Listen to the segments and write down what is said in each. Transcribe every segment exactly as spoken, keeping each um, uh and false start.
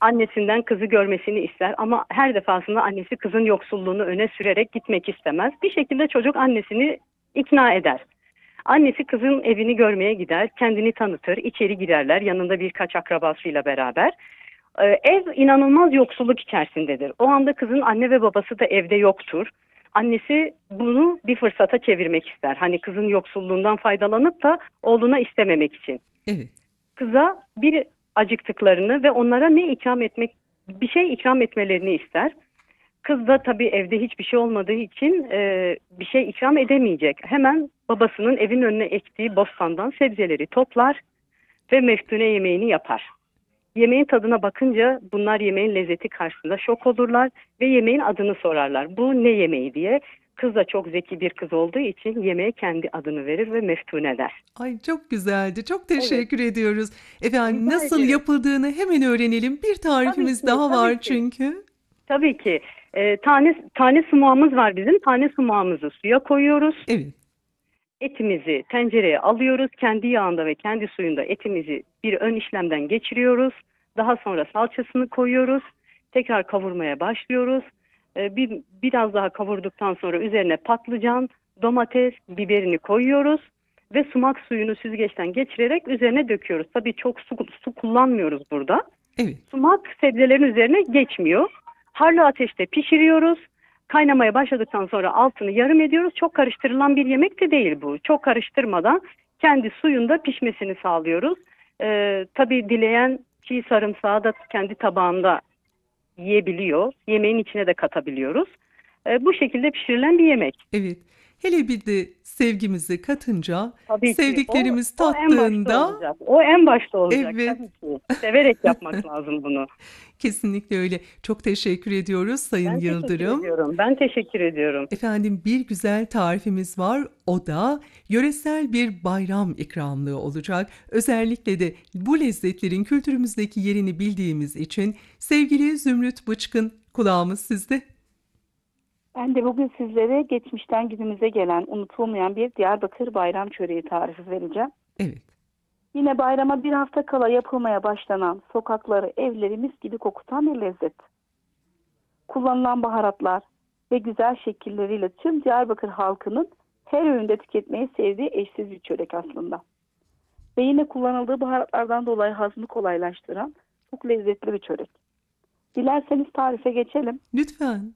annesinden kızı görmesini ister ama her defasında annesi kızın yoksulluğunu öne sürerek gitmek istemez. Bir şekilde çocuk annesini ikna eder. Annesi kızın evini görmeye gider, kendini tanıtır, içeri girerler yanında birkaç akrabasıyla beraber. Ee, ev inanılmaz yoksulluk içerisindedir. O anda kızın anne ve babası da evde yoktur. Annesi bunu bir fırsata çevirmek ister. Hani kızın yoksulluğundan faydalanıp da oğluna istememek için. Evet. Kıza bir acıktıklarını ve onlara ne ikram etmek, bir şey ikram etmelerini ister. Kız da tabii evde hiçbir şey olmadığı için e, bir şey ikram edemeyecek. Hemen babasının evin önüne ektiği bostandan sebzeleri toplar ve meftune yemeğini yapar. Yemeğin tadına bakınca bunlar yemeğin lezzeti karşısında şok olurlar ve yemeğin adını sorarlar. Bu ne yemeği diye. Kız da çok zeki bir kız olduğu için yemeğe kendi adını verir ve meftune der. Ay çok güzeldi. Çok Evet, teşekkür ediyoruz. Efendim rica nasıl ederim. yapıldığını hemen öğrenelim. Bir Tabii tarifimiz ki, daha tabii var ki. çünkü. Tabii ki. Ee, tane tane sumağımız var bizim. Tane sumağımızı suya koyuyoruz. Evet. Etimizi tencereye alıyoruz. Kendi yağında ve kendi suyunda etimizi bir ön işlemden geçiriyoruz. Daha sonra salçasını koyuyoruz. Tekrar kavurmaya başlıyoruz. Ee, bir, biraz daha kavurduktan sonra üzerine patlıcan, domates, biberini koyuyoruz. Ve sumak suyunu süzgeçten geçirerek üzerine döküyoruz. Tabii çok su, su kullanmıyoruz burada. Evet. Sumak sebzelerin üzerine geçmiyor. Harlı ateşte pişiriyoruz. Kaynamaya başladıktan sonra altını yarım ediyoruz. Çok karıştırılan bir yemek de değil bu. Çok karıştırmadan kendi suyunda pişmesini sağlıyoruz. Ee, tabii dileyen çiğ sarımsağı da kendi tabağında yiyebiliyor. Yemeğin içine de katabiliyoruz. Ee, bu şekilde pişirilen bir yemek. Evet. Hele bir de sevgimizi katınca, Tabii ki o, sevdiklerimiz o en başta tattığında olacak. O en başta olacak evet. tabii ki. Severek yapmak lazım bunu. Kesinlikle öyle. Çok teşekkür ediyoruz Sayın Ben teşekkür Yıldırım. ediyorum. Ben teşekkür ediyorum. Efendim bir güzel tarifimiz var. O da yöresel bir bayram ikramlığı olacak. Özellikle de bu lezzetlerin kültürümüzdeki yerini bildiğimiz için sevgili Zümrüt Bıçkın kulağımız sizde. Ben de bugün sizlere geçmişten günümüze gelen unutulmayan bir Diyarbakır bayram çöreği tarifi vereceğim. Evet. Yine bayrama bir hafta kala yapılmaya başlanan, sokakları, evleri mis gibi kokutan bir lezzet. Kullanılan baharatlar ve güzel şekilleriyle tüm Diyarbakır halkının her öğünde tüketmeyi sevdiği eşsiz bir çörek aslında. Ve yine kullanıldığı baharatlardan dolayı hazmı kolaylaştıran çok lezzetli bir çörek. Dilerseniz tarife geçelim. Lütfen.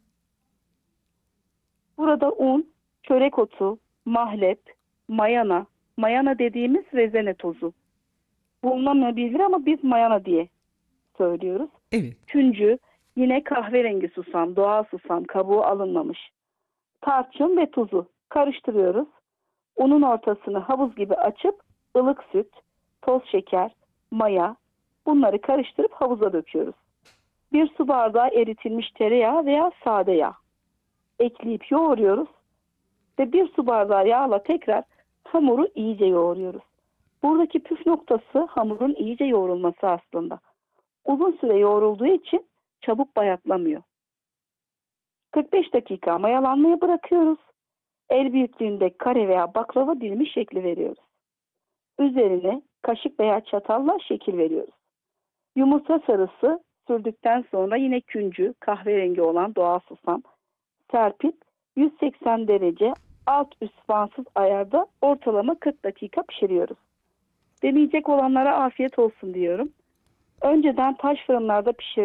Burada un, çörek otu, mahlep, mayana, mayana dediğimiz rezene tozu bulunabilir ama biz mayana diye söylüyoruz. Evet. Küncü, yine kahverengi susam, doğal susam, kabuğu alınmamış. Tarçın ve tuzu karıştırıyoruz. Unun ortasını havuz gibi açıp ılık süt, toz şeker, maya bunları karıştırıp havuza döküyoruz. Bir su bardağı eritilmiş tereyağı veya sade yağ ekleyip yoğuruyoruz ve bir su bardağı yağla tekrar hamuru iyice yoğuruyoruz. Buradaki püf noktası hamurun iyice yoğrulması aslında. Uzun süre yoğrulduğu için çabuk bayatlamıyor. kırk beş dakika mayalanmaya bırakıyoruz. El büyüklüğünde kare veya baklava dilimi şekli veriyoruz. Üzerine kaşık veya çatalla şekil veriyoruz. Yumurta sarısı sürdükten sonra yine küncü, kahverengi olan doğal susam serpip yüz seksen derece alt üst fansız ayarda ortalama kırk dakika pişiriyoruz. Deneyecek olanlara afiyet olsun diyorum. Önceden taş fırınlarda pişir